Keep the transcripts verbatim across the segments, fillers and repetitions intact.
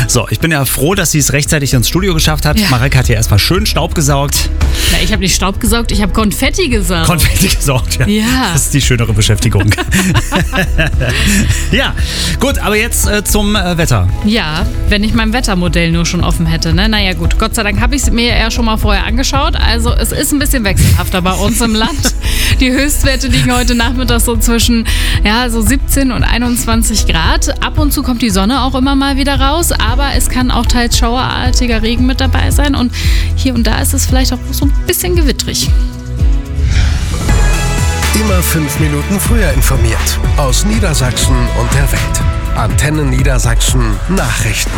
So, ich bin ja froh, dass sie es rechtzeitig ins Studio geschafft hat. Ja. Marek hat ja erstmal schön Staub gesaugt. Na, ich habe nicht Staub gesaugt, ich habe Konfetti gesaugt. Konfetti gesaugt, ja. Ja. Das ist die schönere Beschäftigung. Ja, gut, aber jetzt äh, zum äh, Wetter. Ja, wenn ich mein Wettermodell nur schon offen hätte. Ne? Naja gut, Gott sei Dank habe ich es mir ja schon mal vorher angeschaut. Also es ist ein bisschen wechselhafter bei uns im Land. Die Höchstwerte liegen heute Nachmittag so zwischen ja, so siebzehn und einundzwanzig Grad. Ab und zu kommt die Sonne auch immer mal wieder raus, aber es kann auch teils schauerartiger Regen mit dabei sein. Und hier und da ist es vielleicht auch so ein bisschen gewittrig. Immer fünf Minuten früher informiert. Aus Niedersachsen und der Welt. Antenne Niedersachsen Nachrichten.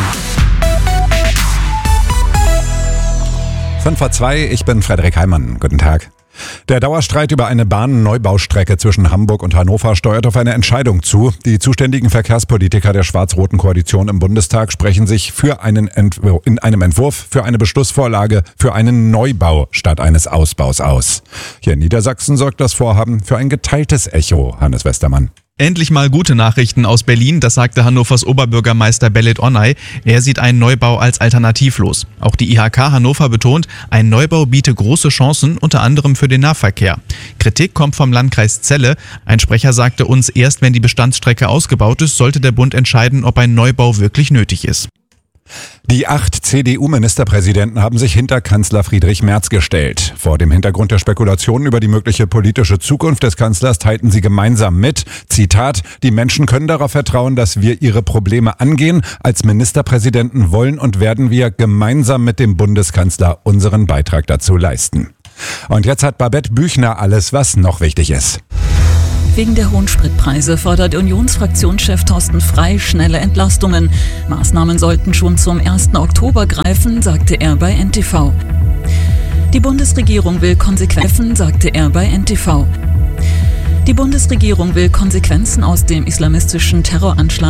fünf vor zwei, ich bin Frederik Heimann. Guten Tag. Der Dauerstreit über eine Bahnneubaustrecke zwischen Hamburg und Hannover steuert auf eine Entscheidung zu. Die zuständigen Verkehrspolitiker der schwarz-roten Koalition im Bundestag sprechen sich für einen Entwurf, in einem Entwurf für eine Beschlussvorlage für einen Neubau statt eines Ausbaus aus. Hier in Niedersachsen sorgt das Vorhaben für ein geteiltes Echo, Hannes Westermann. Endlich mal gute Nachrichten aus Berlin, das sagte Hannovers Oberbürgermeister Belit Onay. Er sieht einen Neubau als alternativlos. Auch die I H K Hannover betont, ein Neubau biete große Chancen, unter anderem für den Nahverkehr. Kritik kommt vom Landkreis Celle. Ein Sprecher sagte uns, erst wenn die Bestandsstrecke ausgebaut ist, sollte der Bund entscheiden, ob ein Neubau wirklich nötig ist. Die acht C D U-Ministerpräsidenten haben sich hinter Kanzler Friedrich Merz gestellt. Vor dem Hintergrund der Spekulationen über die mögliche politische Zukunft des Kanzlers teilten sie gemeinsam mit, Zitat, die Menschen können darauf vertrauen, dass wir ihre Probleme angehen. Als Ministerpräsidenten wollen und werden wir gemeinsam mit dem Bundeskanzler unseren Beitrag dazu leisten. Und jetzt hat Babette Büchner alles, was noch wichtig ist. Wegen der hohen Spritpreise fordert Unionsfraktionschef Thorsten Frey schnelle Entlastungen. Maßnahmen sollten schon zum ersten Oktober greifen, sagte er bei N T V. Die Bundesregierung will Konsequenzen, sagte er bei N T V. Die Bundesregierung will Konsequenzen aus dem islamistischen Terroranschlag